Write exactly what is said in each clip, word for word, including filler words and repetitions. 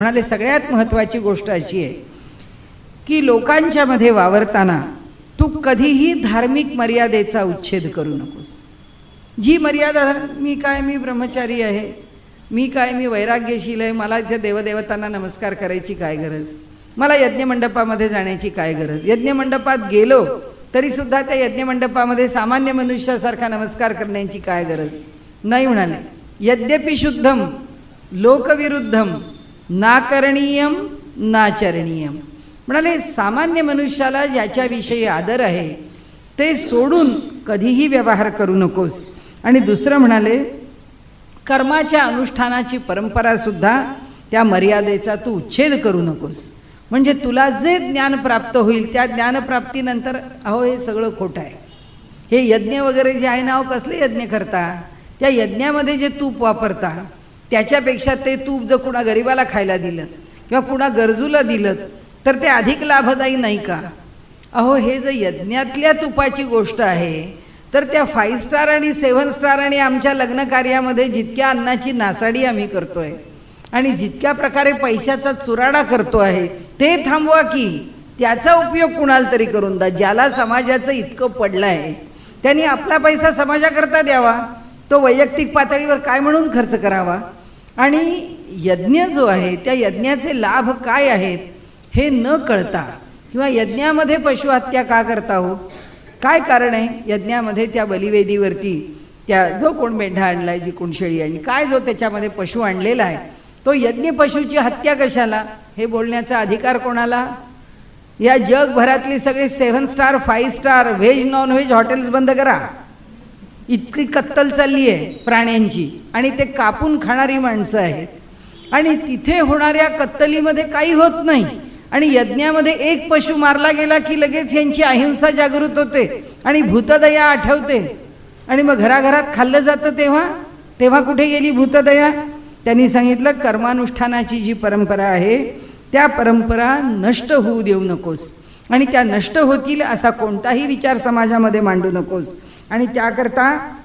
म्हणाले सगळ्यात महत्त्वाची गोष्ट अशी आहे की लोकांच्या मध्ये वावरताना तू कधीही धार्मिक मर्यादेचा उच्छेद करू नकोस. जी मर्यादा, मी काय मी ब्रह्मचारी आहे, मी काय मी वैराग्यशील आहे, मला इथे देवदेवतांना नमस्कार करायची काय गरज, मला यज्ञमंडपामध्ये जाण्याची काय गरज, यज्ञमंडपात गेलो तरी सुद्धा त्या यज्ञमंडपामध्ये सामान्य मनुष्यासारखा नमस्कार करण्याची काय गरज नाही. म्हणाले यद्यपि शुद्धम लोकविरुद्धम नाकरणीयम नाचरणीयम. म्हणाले सामान्य मनुष्याला ज्याच्याविषयी आदर आहे ते सोडून कधीही व्यवहार करू नकोस. आणि दुसरं म्हणाले कर्माच्या अनुष्ठानाची परंपरा सुद्धा त्या मर्यादेचा तू उच्छेद करू नकोस. म्हणजे तुला जे ज्ञान प्राप्त होईल त्या ज्ञानप्राप्तीनंतर अहो हे सगळं खोटं आहे, हे यज्ञ वगैरे जे आहे ना, अहो कसले यज्ञ करता, त्या यज्ञामध्ये जे तूप वापरता त्याच्यापेक्षा ते तूप जर कुणा गरिबाला खायला दिलं किंवा कुणा गरजूला दिलं तर ते अधिक लाभदायी नाही का. अहो हे जर यज्ञातल्या तुपाची गोष्ट आहे तर त्या फाईव्ह स्टार आणि सेव्हन स्टार आणि आमच्या लग्न कार्यामध्ये जितक्या अन्नाची नासाडी आम्ही करतोय आणि जितक्या प्रकारे पैशाचा चुराडा करतो आहे ते थांबवा की त्याचा उपयोग कुणाला तरी करून द्या. ज्याला समाजाचं इतकं पडलं आहे त्यांनी आपला पैसा समाजाकरता द्यावा, तो वैयक्तिक पातळीवर काय म्हणून खर्च करावा. आणि यज्ञ जो आहे त्या यज्ञाचे लाभ काय आहेत हे न कळता किंवा यज्ञामध्ये पशुहत्या का करता हो, काय कारण आहे, यज्ञामध्ये त्या बलिवेदीवरती त्या जो कोण मेंढा आणलाय, जी कोण शेळी आणली, काय जो त्याच्यामध्ये पशु आणलेला आहे तो यज्ञ पशुची हत्या कशाला, हे बोलण्याचा अधिकार कोणाला. या जगभरातली सगळे seven star five star veg non veg hotels बंद करा. इतकी कत्तल चालली आहे प्राण्यांची आणि ते कापून खाणारी माणसं आहेत आणि तिथे होणाऱ्या कत्तलीमध्ये काही होत नाही. आणि यज्ञामध्ये एक पशु मारला गेला की लगेच यांची अहिंसा जागृत होते आणि भूतदया आठवते आणि मग घराघरात खाल्लं जातं. तेव्हा तेव्हा कुठे गेली भूतदया. त्यांनी सांगितलं कर्मानुष्ठानाची जी परंपरा आहे त्या परंपरा नष्ट होऊ देऊ नकोस आणि त्या नष्ट होतील असा कोणताही विचार समाजामध्ये मांडू नकोस. आणि त्याकरता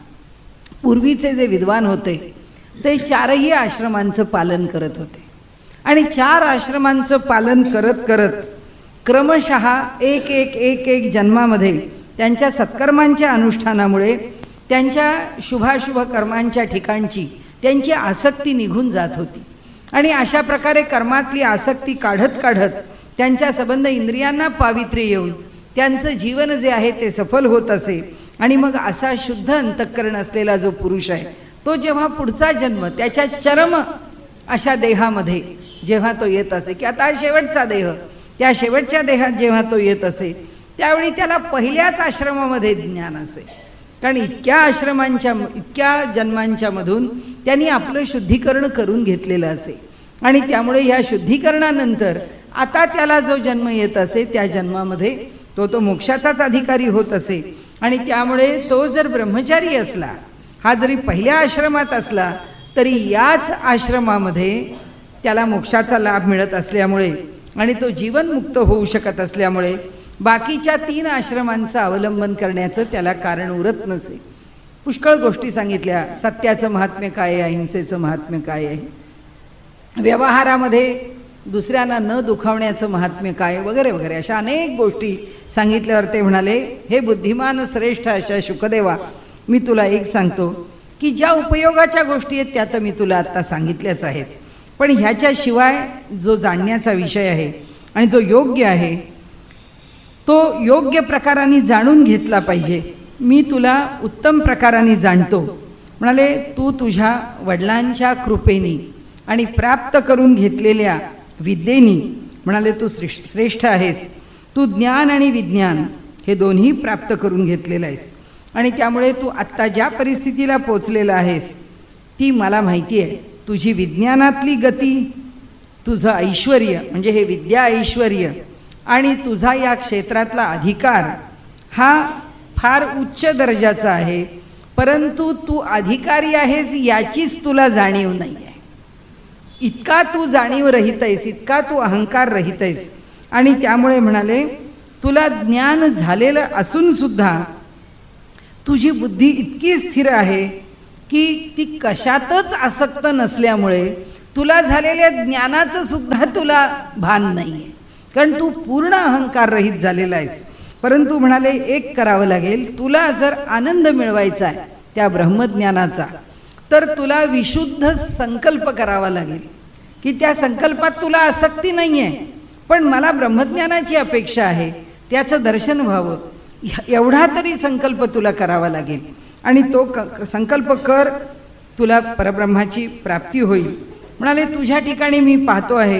पूर्वीचे जे विद्वान होते ते चारही आश्रमांचं पालन करत होते आणि चार आश्रमांचं पालन करत करत क्रमशः एक एक एक एक जन्मामध्ये त्यांच्या सत्कर्मांच्या अनुष्ठानामुळे त्यांच्या शुभाशुभ कर्मांच्या ठिकाणची त्यांची आसक्ती निघून जात होती. आणि अशा प्रकारे कर्मातली आसक्ती काढत काढत त्यांच्या संबंध इंद्रियांना पावित्र्य येऊन त्यांचं जीवन जे आहे ते सफल होत असे. आणि मग असा शुद्ध अंतःकरण असलेला जो पुरुष आहे तो जेव्हा पुढचा जन्म त्याच्या चरम अशा देहामध्ये जेव्हा तो येत असे की आता शेवटचा देह, त्या शेवटच्या देहात जेव्हा तो येत असे त्यावेळी त्याला पहिल्याच आश्रमामध्ये ज्ञान असे. कारण इतक्या आश्रमांच्या इतक्या जन्मांच्या मधून त्यांनी आपलं शुद्धीकरण करून घेतलेलं असे आणि त्यामुळे ह्या शुद्धीकरणानंतर आता त्याला जो जन्म येत असे त्या जन्मामध्ये तो तो मोक्षाचाच अधिकारी होत असे. आणि त्यामुळे तो जर ब्रह्मचारी असला, हा जरी पहिल्या आश्रमात असला तरी याच आश्रमामध्ये त्याला मोक्षाचा लाभ मिळत असल्यामुळे आणि तो जीवनमुक्त होऊ शकत असल्यामुळे बाकीच्या तीन आश्रमांचं अवलंबन करण्याचं त्याला कारण उरत नसे. पुष्कळ गोष्टी सांगितल्या, सत्याचं महात्म्य काय आहे, अहिंसेचं महात्म्य काय आहे, व्यवहारामध्ये दुसऱ्यांना न दुखावण्याचं महात्म्य काय वगैरे वगैरे अशा अनेक गोष्टी सांगितल्यावर ते म्हणाले हे बुद्धिमान श्रेष्ठ अशा शुकदेवा, मी तुला एक सांगतो की ज्या उपयोगाच्या गोष्टी आहेत त्या तर मी तुला आत्ता सांगितल्याच आहेत, पण ह्याच्याशिवाय जो जाणण्याचा विषय आहे आणि जो योग्य आहे तो योग्य प्रकाराने जाणून घेतला पाहिजे. मी तुला उत्तम प्रकाराने जाणतो. म्हणाले तू तुझ्या वडिलांच्या कृपेने आणि प्राप्त करून घेतलेल्या विद्येनी म्हणाले तू श्रेष्ठ श्रेष्ठ आहेस. तू ज्ञान आणि विज्ञान हे दोन्ही प्राप्त करून घेतलेलं आहेस आणि त्यामुळे तू आत्ता ज्या परिस्थितीला पोचलेला आहेस ती मला माहिती आहे. तुझी विज्ञानातली गती, तुझं ऐश्वर्य म्हणजे हे विद्या ऐश्वर्य आणि तुझा या क्षेत्रातला अधिकार हा फार उच्च दर्जाचा आहे, परंतु तू अधिकारी आहेस याचीच तुला जाणीव नाही आहे. इतका तू जाणीव रहित आहेस, इतका तू अहंकार रहित आहेस. आणि त्यामुळे म्हणाले तुला ज्ञान झालेलं असून सुद्धा तुझी बुद्धी इतकी स्थिर आहे की ती कशातच आसक्त नसल्यामुळे तुला झालेल्या ज्ञानाचं सुद्धा तुला भान नाही आहे, कारण तू पूर्ण अहंकार रहित झालेला आहेस. परंतु म्हणाले एक करावं लागेल, तुला जर आनंद मिळवायचा आहे त्या ब्रह्मज्ञानाचा, तर तुला विशुद्ध संकल्प करावा लागेल की त्या संकल्पात तुला आसक्ती नाही आहे, पण मला ब्रह्मज्ञानाची अपेक्षा आहे, त्याचं दर्शन व्हावं, एवढा तरी संकल्प तुला करावा लागेल. आणि तो क संकल्प कर, तुला परब्रह्माची प्राप्ती होईल. म्हणाले तुझ्या ठिकाणी मी पाहतो आहे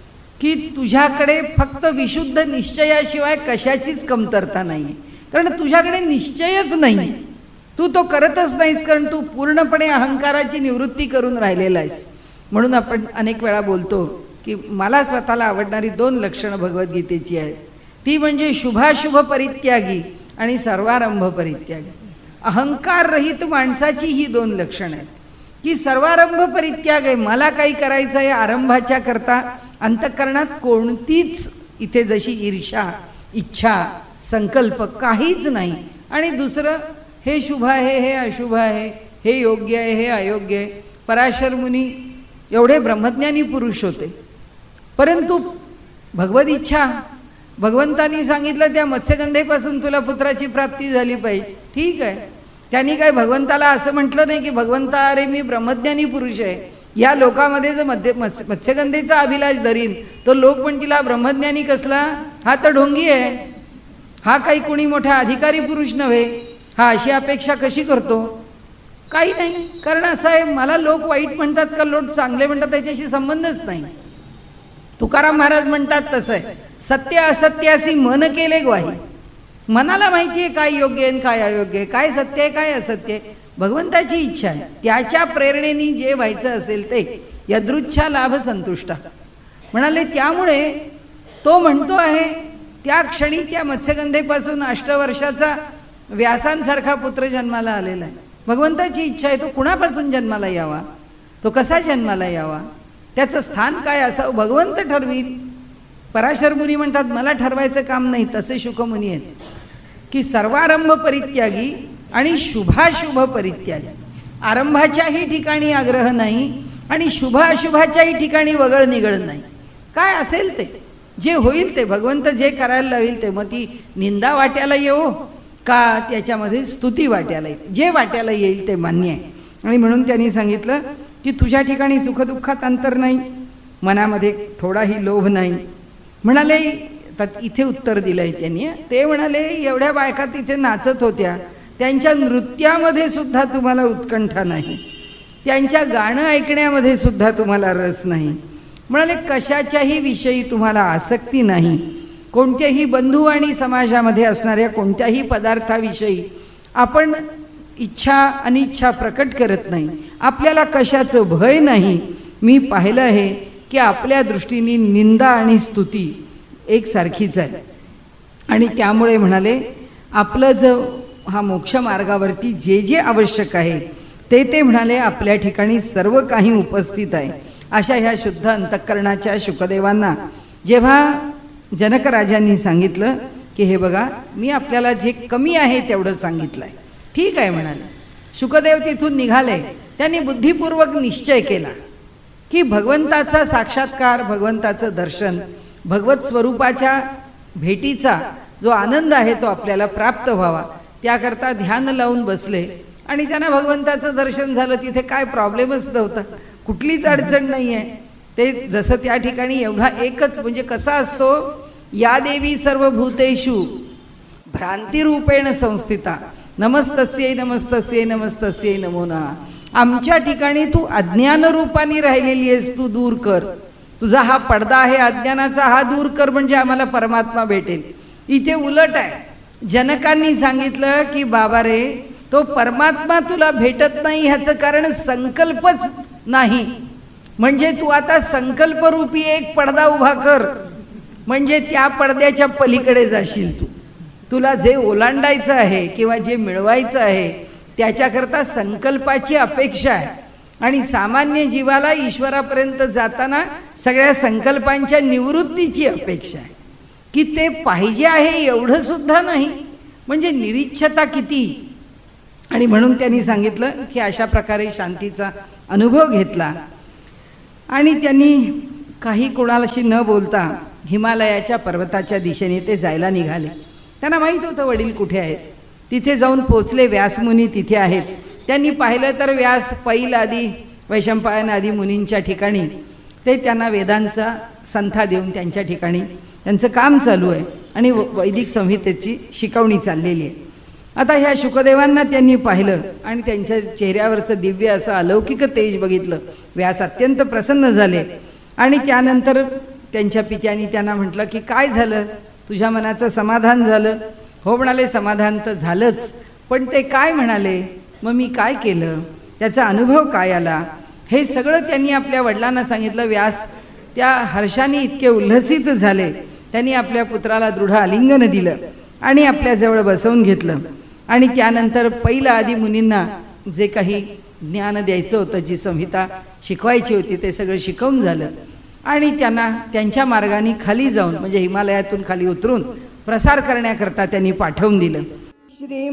की तुझ्याकडे फक्त विशुद्ध निश्चयाशिवाय कशाचीच कमतरता नाही आहे, कारण तुझ्याकडे निश्चयच नाही, तू तो करतच नाहीस, कारण तू पूर्णपणे अहंकाराची निवृत्ती करून राहिलेला आहेस. म्हणून आपण अनेक वेळा बोलतो की मला स्वतःला आवडणारी दोन लक्षणं भगवद्गीतेची आहेत, ती म्हणजे शुभाशुभ परित्यागी आणि सर्वारंभ परित्यागी. अहंकार रहित माणसाची ही दोन लक्षणं आहेत की सर्वारंभ परित्याग आहे, मला काही करायचं आहे आरंभाच्या करता अंतःकरणात कोणतीच इथे जशी ईर्ष्या, इच्छा, संकल्प काहीच नाही. आणि दुसरं हे शुभ आहे, हे अशुभ आहे, हे योग्य आहे, हे अयोग्य आहे. पराशर मुनी एवढे ब्रह्मज्ञानी पुरुष होते, परंतु भगवद इच्छा, भगवंतांनी सांगितलं त्या मत्स्यगंधेपासून तुला पुत्राची प्राप्ती झाली पाहिजे, ठीक आहे. त्यांनी काय भगवंताला असं म्हटलं नाही की भगवंता अरे मी ब्रह्मज्ञानी पुरुष आहे, या लोकामध्ये जर मध्य मत्स्यगंधेचा अभिलाष धरीन तर लोक म्हणतील हा ब्रह्मज्ञानी कसला, हा तर ढोंगी आहे, हा काही कोणी मोठा अधिकारी पुरुष नव्हे, हा अशी अपेक्षा कशी करतो. काही नाही, कारण असं आहे मला लोक वाईट म्हणतात का लोक चांगले म्हणतात त्याच्याशी संबंधच नाही. तुकाराम महाराज म्हणतात तसं आहे, सत्य असत्यासी मन केले ग्वाही. मनाला माहिती आहे काय योग्य आहे काय अयोग्य आहे, काय सत्य आहे काय असत्य आहे. भगवंताची इच्छा आहे, त्याच्या प्रेरणेने जे व्हायचं असेल ते यदृच्छा लाभ संतुष्टा. म्हणाले त्यामुळे तो म्हणतो आहे त्या क्षणी त्या मत्स्यगंधेपासून अष्टवर्षाचा व्यासांसारखा पुत्र जन्माला आलेला आहे. भगवंताची इच्छा आहे तो कुणापासून जन्माला यावा, तो कसा जन्माला यावा, त्याचं स्थान काय असावं भगवंत ठरवील. पराशर मुनी म्हणतात मला ठरवायचं काम नाही, तसे शुकमुनी आहेत की सर्वारंभ परित्यागी आणि शुभाशुभ परित्यागी. आरंभाच्याही ठिकाणी आग्रह नाही आणि शुभ अशुभाच्याही ठिकाणी वगळ निगळ नाही. काय असेल ते जे होईल ते भगवंत जे करायला लावेल ते, मग ती निंदा वाट्याला येवो का त्याच्यामध्ये स्तुती वाट्याला येईल, जे वाट्याला येईल ते मान्य आहे. आणि म्हणून त्यांनी सांगितलं की तुझ्या ठिकाणी सुखदुःखात अंतर नाही, मनामध्ये थोडाही लोभ नाही. म्हणाले इथे उत्तर दिलंय त्यांनी, ते म्हणाले एवढ्या बायका तिथे नाचत होत्या, त्यांच्या नृत्यामध्ये सुद्धा तुम्हाला उत्कंठा नाही, त्यांच्या गाणं ऐकण्यामध्ये सुद्धा तुम्हाला रस नाही. म्हणाले कशाच्याही विषयी तुम्हाला आसक्ती नाही, कोणत्याही बंधू आणि समाजामध्ये असणाऱ्या कोणत्याही पदार्थाविषयी आपण इच्छा अनिच्छा प्रकट करत नाही, आपल्याला कशाचं भय नाही. मी पाहिलं आहे की आपल्या दृष्टीने निंदा आणि स्तुती एकसारखीच आहे. आणि त्यामुळे म्हणाले आपलं जो हा मोक्ष मार्गावरती जे जे आवश्यक आहे ते ते म्हणाले आपल्या ठिकाणी सर्व काही उपस्थित आहे. अशा ह्या शुद्ध अंतःकरणाच्या शुकदेवांना जेव्हा जनकराजांनी सांगितलं की हे बघा मी आपल्याला जे कमी आहे तेवढं सांगितलं आहे, ठीक आहे म्हणाले. शुकदेव तिथून निघाले, त्यांनी बुद्धिपूर्वक निश्चय केला की भगवंताचा साक्षात्कार, भगवंताचं दर्शन, भगवत स्वरूपाच्या भेटीचा जो आनंद आहे तो आपल्याला प्राप्त व्हावा, त्याकरता ध्यान लावून बसले आणि त्यांना भगवंताचं दर्शन झालं. तिथे काय प्रॉब्लेमच नव्हता, कुठलीच अडचण नाही आहे. ते जसं त्या ठिकाणी एवढा एकच म्हणजे कसा असतो, या देवी सर्व भूतेषु भ्रांतिरूपेण संस्थिता नमस्तस्यै नमस्तस्यै नमस्तस्यै नमो नमः. आमच्या ठिकाणी तू अज्ञान रूपाने राहिलेली आहेस, तू दूर कर, तुझा हा पडदा आहे अज्ञानाचा हा दूर कर म्हणजे आम्हाला परमात्मा भेटेल. इथे उलट आहे, जनकांनी सांगितलं की बाबा रे तो परमात्मा तुला भेटत नाही ह्याचं कारण संकल्पच नाही, म्हणजे तू आता संकल्परूपी एक पडदा उभा कर, म्हणजे त्या पडद्याच्या पलीकडे जाशील. तू तुला जे ओलांडायचं आहे किंवा जे मिळवायचं आहे त्याच्याकरता संकल्पाची अपेक्षा आहे. आणि सामान्य जीवाला ईश्वरापर्यंत जाताना सगळ्या संकल्पांच्या निवृत्तीची अपेक्षा आहे की ते पाहिजे आहे एवढं सुद्धा नाही, म्हणजे निरीच्छता किती. आणि म्हणून त्यांनी सांगितलं की अशा प्रकारे शांतीचा अनुभव घेतला. आणि त्यांनी काही कोणाशी न बोलता हिमालयाच्या पर्वताच्या दिशेने ते जायला निघाले. त्यांना माहीत होतं वडील कुठे आहेत. तिथे जाऊन पोचले. व्यासमुनी तिथे आहेत. त्यांनी पाहिलं तर व्यास पैल आदी वैशंपायन आदी मुनींच्या ठिकाणी ते त्यांना वेदांचा संथा देऊन त्यांच्या ठिकाणी त्यांचं काम चालू आहे आणि वैदिक संहितेची शिकवणी चाललेली आहे. आता ह्या शुकदेवांना त्यांनी पाहिलं आणि त्यांच्या चेहऱ्यावरचं दिव्य असं अलौकिक तेज बघितलं. व्यास अत्यंत प्रसन्न झाले आणि त्यानंतर त्यांच्या पित्यानी त्यांना म्हटलं की काय झालं, तुझ्या मनाचं समाधान झालं? हो म्हणाले, समाधान तर झालंच, पण ते काय म्हणाले, मग मी काय केलं, त्याचा अनुभव काय आला, हे सगळं त्यांनी आपल्या वडिलांना सांगितलं. व्यास त्या हर्षाने इतके उल्हसित झाले. त्यांनी आपल्या पुत्राला दृढ आलिंगन दिलं आणि आपल्याजवळ बसवून घेतलं आणि त्यानंतर पैल आदी मुनींना जे काही ज्ञान द्यायचं होतं, जी संहिता शिकवायची होती, ते सगळं शिकवून झालं आणि त्यांना त्यांच्या मार्गाने खाली जाऊन म्हणजे हिमालयातून खाली उतरून प्रसार करण्याकरता त्यांनी पाठवून दिलं. श्री